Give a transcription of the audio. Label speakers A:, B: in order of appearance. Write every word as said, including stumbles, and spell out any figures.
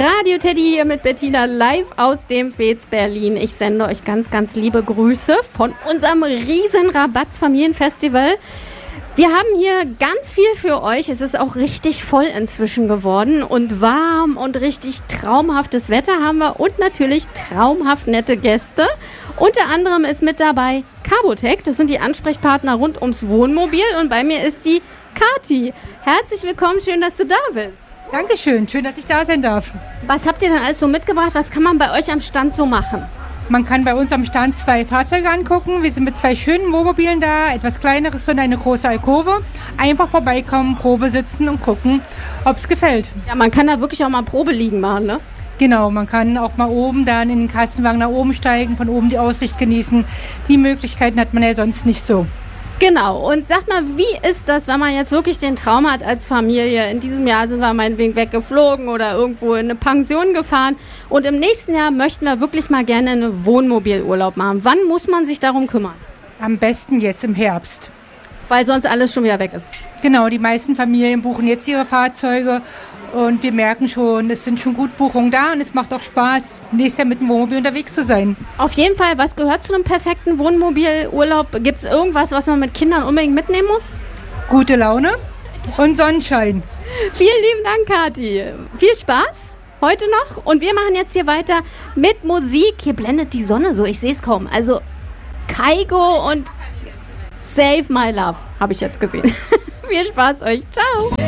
A: Radio Teddy hier mit Bettina live aus dem Fez Berlin. Ich sende euch ganz, ganz liebe Grüße von unserem riesen Rabatz Familienfestival. Wir haben hier ganz viel für euch. Es ist auch richtig voll inzwischen geworden und warm und richtig traumhaftes Wetter haben wir und natürlich traumhaft nette Gäste. Unter anderem ist mit dabei Carbotec, das sind die Ansprechpartner rund ums Wohnmobil und bei mir ist die Kathi. Herzlich willkommen, schön, dass du da bist.
B: Dankeschön, schön, dass ich da sein darf.
A: Was habt ihr denn alles so mitgebracht? Was kann man bei euch am Stand so machen?
B: Man kann bei uns am Stand zwei Fahrzeuge angucken. Wir sind mit zwei schönen Wohnmobilen da, etwas kleineres und eine große Alkove. Einfach vorbeikommen, Probe sitzen und gucken, ob es gefällt.
A: Ja, man kann da wirklich auch mal Probe liegen machen, ne?
B: Genau, man kann auch mal oben dann in den Kastenwagen nach oben steigen, von oben die Aussicht genießen. Die Möglichkeiten hat man ja sonst nicht so.
A: Genau, und sag mal, wie ist das, wenn man jetzt wirklich den Traum hat als Familie? In diesem Jahr sind wir meinetwegen weggeflogen oder irgendwo in eine Pension gefahren und im nächsten Jahr möchten wir wirklich mal gerne einen Wohnmobilurlaub machen. Wann muss man sich darum kümmern?
B: Am besten jetzt im Herbst.
A: Weil sonst alles schon wieder weg ist.
B: Genau, die meisten Familien buchen jetzt ihre Fahrzeuge und wir merken schon, es sind schon gut Buchungen da und es macht auch Spaß, nächstes Jahr mit dem Wohnmobil unterwegs zu sein.
A: Auf jeden Fall, was gehört zu einem perfekten Wohnmobilurlaub? Gibt es irgendwas, was man mit Kindern unbedingt mitnehmen muss?
B: Gute Laune und Sonnenschein.
A: Vielen lieben Dank, Kathi. Viel Spaß heute noch und wir machen jetzt hier weiter mit Musik. Hier blendet die Sonne so, ich sehe es kaum. Also Kygo und Save My Love habe ich jetzt gesehen. Viel Spaß euch, ciao.